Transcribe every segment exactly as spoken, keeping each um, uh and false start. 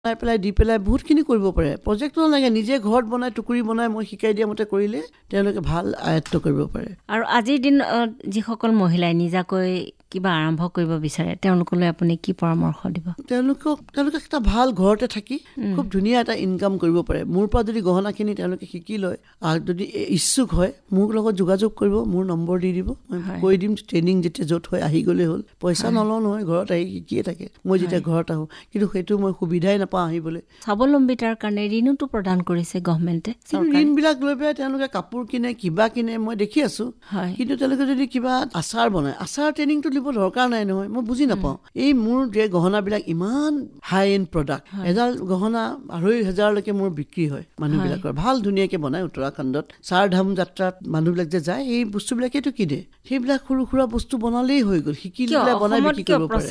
বনাই পেলাই দি পেলাই বহুতখিনি কৰিব পাৰে। প্ৰজেক্টটো নালাগে, নিজে ঘৰত বনাই টুকুৰি বনাই মই শিকাই দিয়া মতে কৰিলে তেওঁলোকে ভাল আয়ত্ব কৰিব পাৰে। আৰু আজিৰ দিনত যিসকল মহিলাই নিজাকৈ কিবা আৰম্ভ কৰিব বিচাৰে তেওঁলোকলৈ আপুনি কি পৰামৰ্শ দিব? তেওঁলোকক তেওঁলোকে এটা ভাল ঘৰতে থাকি খুব ধুনীয়া এটা ইনকাম কৰিব পাৰে। মোৰ পৰা যদি গহনাখিনি তেওঁলোকে শিকি লয় আৰু যদি ইচ্ছুক হয় মোৰ লগত যোগাযোগ কৰিব, মোৰ নম্বৰ দি দিব, মই কৈ দিম ট্ৰেইনিং যেতিয়া য'ত হয় আহি গ'লেই হ'ল। পইচা নলওঁ নহয়, ঘৰত আহি শিকিয়ে থাকে। মই যেতিয়া ঘৰত আহোঁ, কিন্তু সেইটো মই সুবিধাই নাপাওঁ আহিবলৈ। স্বাৱলম্বিতাৰ কাৰণে ঋণোতো প্ৰদান কৰিছে গভমেণ্টে। ঋণবিলাক লৈ পেলাই তেওঁলোকে কাপোৰ কিনে, কিবা কিনে, মই দেখি আছোঁ। কিন্তু তেওঁলোকে যদি কিবা আচাৰ বনায়, আচাৰ ট্ৰেইনিংটো দিব দৰকাৰ নাই নহয়। মই বুজি নাপাওঁ এই মোৰ যে গহনাবিলাক ইমান হাই এণ্ড প্ৰডাক্ট, এডাল গহনা আঢ়ৈ হাজাৰলৈকে মোৰ বিক্ৰী হয় মানুহবিলাকৰ। ভাল ধুনীয়াকৈ বনায় উত্তৰাখণ্ডত চাৰ ধাম যাত্ৰাত মানুহবিলাক যে যায় সেই বস্তুবিলাকেতো কিনে। সেইবিলাক সৰু সুৰা বস্তু বনালেই হৈ গ'ল, শিকি লৈ বনাই বিক্ৰী কৰিব পাৰে।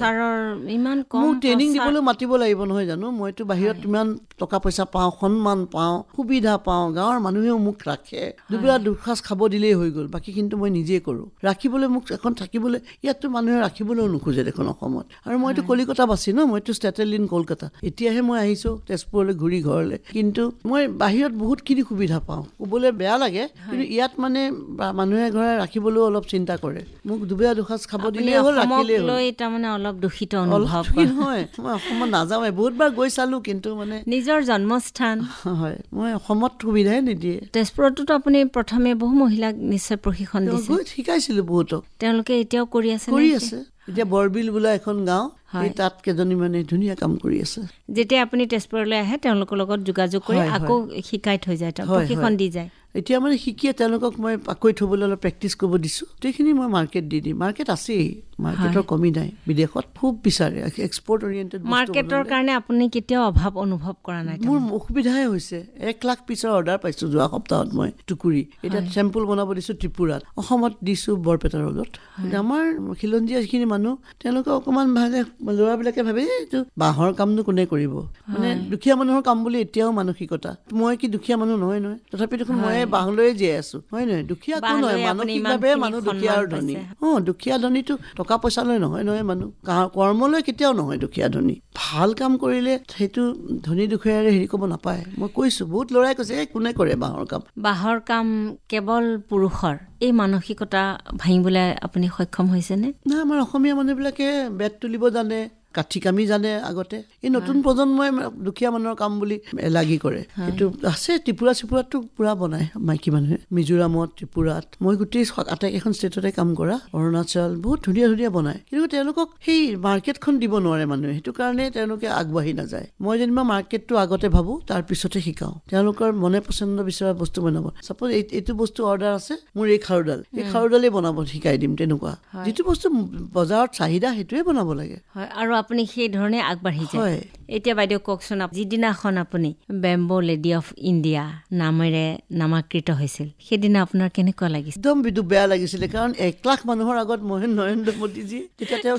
মোক ট্ৰেইনিং দিবলৈ মাতিব লাগিব নহয় জানো? মইতো বাহিৰত ইমান টকা পইচা পাওঁ, সন্মান পাওঁ, সুবিধা পাওঁ, গাঁৱৰ মানুহেও মোক ৰাখে, দুবেলা দুসাঁজ খাব দিলেই হৈ গ'ল। বাকী কিন্তু মই নিজেই কৰোঁ। ৰাখিবলৈ মোক এখন থাকিবলৈ ইয়াততো মানুহে ৰাখিবলৈও নোখোজে দেখোন অসমত। আৰু মইতো কলিকতা বাসী ন, মইতো ষ্টেটেল ইন কলকাতা। এতিয়াহে মই আহিছোঁ তেজপুৰলৈ ঘূৰি ঘৰলৈ। কিন্তু মই বাহিৰত বহুতখিনি সুবিধা পাওঁ, ক'বলৈ বেয়া লাগে। কিন্তু ইয়াত মানে মানুহে ঘৰে ৰাখিবলৈও অলপ চিন্তা কৰে। মোক দুবেলা দুসাঁজ খাব দিলেই হ'ল, ৰাখিলেই হ'ল। তাৰমানে অলপ দূষিত অনুভৱ হয়। মই অসমত নাযাওঁৱে, বহুতবাৰ গৈ চালোঁ, কিন্তু মানে নিজৰ জন্মস্থান হয়। মই অসমত সুবিধাই নিদিয়ে। তেজপুৰতো আপুনি প্ৰথমে বহু মহিলাক নিশ্চয় প্ৰশিক্ষণ দিছে, শিকাইছিলোঁ বহুতক। তেওঁলোকে এতিয়াও কৰি আছে কৰি আছে। এতিয়া বৰবিল বোলা এখন গাঁও, তাত কেইজনী মানে ধুনীয়া কাম কৰি আছে। যেতিয়া আপুনি তেজপুৰলৈ আহে তেওঁলোকৰ লগত যোগাযোগ কৰি আকৌ শিকাই থৈ যায়, প্ৰশিক্ষণ দি যায়। এতিয়া মানে শিকিয়ে তেওঁলোকক মই পাকৈ থবলৈ অলপ প্ৰেক্টিচ কৰিব দিছোঁ। গোটেইখিনি মই মাৰ্কেট দি দিম। মাৰ্কেট আছেই, মাৰ্কেটৰ কমি নাই। বিদেশত খুব বিচাৰে এক্সপৰ্ট অৰিয়েণ্টেড। মাৰ্কেটৰ কাৰণে আপুনি কেতিয়াও অভাৱ অনুভৱ কৰা নাই? মোৰ অসুবিধাই হৈছে। এক লাখ পিছৰ অৰ্ডাৰ পাইছোঁ যোৱা সপ্তাহত মই টুকুৰি। এতিয়া চেম্পুল বনাব দিছোঁ ত্ৰিপুৰাত, অসমত দিছোঁ বৰপেটাৰ লগত। আমাৰ খিলঞ্জীয়া যিখিনি মানুহ তেওঁলোকে অকণমান ভাবে, ল'ৰাবিলাকে ভাবে এইটো বাঁহৰ কামনো কোনে কৰিব, মানে দুখীয়া মানুহৰ কাম বুলি এতিয়াও মানসিকতা। মই কি দুখীয়া মানুহ নহয় নহয়, তথাপিতো মই বাঁহ লৈয়ে জীয়াই আছো, হয় নহয়? দুখীয়া কোন হয়? মানসিকভাৱে মানুহ দুখীয়া আৰু ধনী। অ দুখীয়া ধনীটো টকা পইচা লৈ নহয় নহয়, মানুহ কৰ্মলৈ কেতিয়াও নহয় দুখীয়া ধনী। ভাল কাম কৰিলে সেইটো ধনী দুখীয়াৰে হেৰি ক'ব নাপায়। মই কৈছোঁ, বহুত ল'ৰাই কৈছে এই কোনে কৰে বাঁহৰ কাম? বাঁহৰ কাম কেৱল পুৰুষৰ, এই মানসিকতা ভাঙিবলৈ আপুনি সক্ষম হৈছেনে? না, আমাৰ অসমীয়া মানুহবিলাকে বেত তুলিব জানে, কাঠি কামি জানে। আগতে এই নতুন প্ৰজন্মই দুখীয়া মানুহৰ কাম বুলি লাগি কৰে। সেইটো আছে। ত্ৰিপুৰা চিপুৰাততো পুৰা বনায় মাইকী মানুহে, মিজোৰামত, ত্ৰিপুৰাত। মই গোটেই আটাইকেইখন ষ্টেটতে কাম কৰা, অৰুণাচল, বহুত ধুনীয়া ধুনীয়া বনায়। কিন্তু তেওঁলোকক সেই মাৰ্কেটখন দিব নোৱাৰে মানুহে, সেইটো কাৰণে তেওঁলোকে আগবাঢ়ি নাযায়। মই যেনিবা মাৰ্কেটটো আগতে ভাবোঁ, তাৰপিছতে শিকাওঁ। তেওঁলোকৰ মনে পচন্দ বিচৰা বস্তু বনাব। ছাপ'জ এইটো বস্তু অৰ্ডাৰ আছে, মোৰ এই খাৰুডাল, এই খাৰুডালেই বনাব শিকাই দিম। তেনেকুৱা যিটো বস্তু বজাৰত চাহিদা সেইটোৱে বনাব লাগে। আৰু আপুনি সেই ধৰণে আগবাঢ়ি যায়। এতিয়া বাইদেউ কওকচোন, যিদিনাখন আপুনি বেম্বো লেডি অফ ইণ্ডিয়া নামেৰে নামাকৃত হৈছিল, সেইদিনা আপোনাৰ কেনেকুৱা লাগিছিল? একদম বিদু বেয়া লাগিছিলে, কাৰণ এক লাখ মানুহৰ আগত মই নৰেন্দ্ৰ মোদীজী, তেতিয়া তেওঁ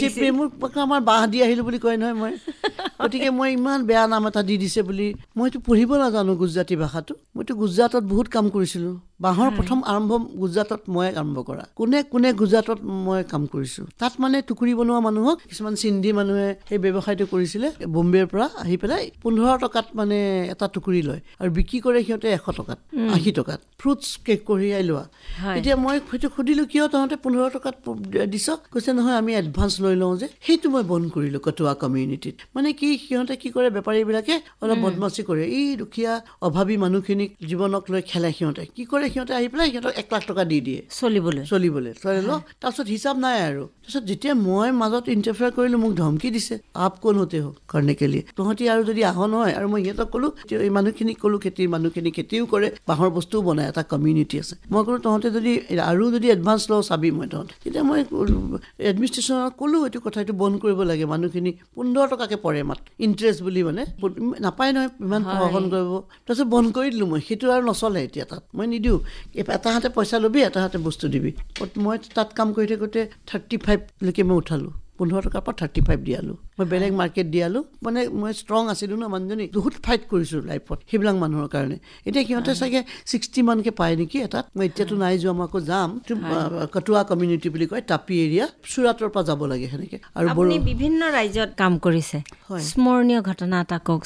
মোক আমাৰ বাঁহ দি আহিলো বুলি কয় নহয় মই। গতিকে মই ইমান বেয়া নাম এটা দি দিছে বুলি, মইতো পঢ়িব নাজানো গুজৰাটী ভাষাটো। মইতো গুজৰাটত বহুত কাম কৰিছিলোঁ। বাঁহৰ প্ৰথম আৰম্ভ গুজৰাটত মই আৰম্ভ কৰা। কোনে কোনে গুজৰাটত মই কাম কৰিছোঁ। তাত মানে টুকুৰি বনোৱা মানুহক কিছুমান চিন্ধি মানুহে সেই ব্যৱসায়টো কৰিছিলে। বম্বেৰ পৰা আহি পেলাই পোন্ধৰ টকাত মানে এটা টুকুৰি লয় আৰু বিক্ৰী কৰে সিহঁতে এশ টকাত, আশী টকাত ফ্ৰুটছ কেক কঢ়িয়াই লোৱা। এতিয়া মই সেইটো সুধিলোঁ, কিয় তহঁতে পোন্ধৰ টকাত দিছ? কৈছে নহয় আমি এডভান্স লৈ লওঁ যে। সেইটো মই বন্ধ কৰিলোঁ কটুৱা কমিউনিটিত। মানে কি, সিহঁতে কি কৰে, বেপাৰীবিলাকে অলপ বদমাচি কৰে। এই দুখীয়া অভাৱী মানুহখিনিক জীৱনক লৈ খেলে। সিহঁতে কি কৰে, সিহঁতে আহি পেলাই সিহঁতক এক লাখ টকা দি দিয়ে চলিবলৈ চলিবলৈ চলি লওঁ। তাৰপিছত হিচাপ নাই আৰু। তাৰপিছত যেতিয়া মই মাজত ইণ্টাৰফেয়াৰ কৰিলোঁ, মোক ধমকি দিছে, আপ কোন হতে হো কাৰণে কেলি, তহঁতি আৰু যদি আহ নহয়। আৰু মই সিহঁতক ক'লোঁ, এই মানুহখিনিক ক'লোঁ, খেতিৰ মানুহখিনি খেতিও কৰে, বাঁহৰ বস্তুও বনায়, এটা কমিউনিটি আছে। মই ক'লোঁ তহঁতে যদি আৰু যদি এডভান্স লওঁ চাবি মই তহঁতে। তেতিয়া মই এডমিনিষ্ট্ৰেশ্যনক ক'লোঁ এইটো কথা, এইটো বন্ধ কৰিব লাগে। মানুহখিনি পোন্ধৰ টকাকৈ পৰে মাত্ৰ, ইণ্টাৰেষ্ট বুলি মানে নাপায় নহয় ইমান প্ৰশাসন কৰিব। তাৰপিছত বন্ধ কৰি দিলোঁ মই। সেইটো আৰু নচলে এতিয়া তাত। মই নিদিওঁ, এটা হাতে পইচা ল'বি, এটা হাতে বস্তু দিবি। মই তাত কাম কৰি থাকোঁতে থাৰ্টি ফাইভলৈকে মই উঠালোঁ। পোন্ধৰ টকাৰ পৰা থাৰ্টি ফাইভ দিয়ালোঁ। মই বেলেগ মাৰ্কেট দিয়ালোঁ। মানে মই ষ্ট্ৰং আছিলোঁ ন মানুহজনী, বহুত ফাইট কৰিছোঁ লাইফত সেইবিলাক মানুহৰ কাৰণে। এতিয়া সিহঁতে চাগে ছিক্সটি মানকৈ পায় নেকি এটাত। মই এতিয়াতো নাই যোৱা, মই আকৌ যাম। কটুৱা কমিউনিটি বুলি কয়, টাপি এৰিয়া, চুৰাটৰ পৰা যাব লাগে সেনেকৈ। আৰু আপুনি বিভিন্ন ৰাজ্যত কাম কৰিছে, স্মৰণীয় ঘটনা এটা কওক।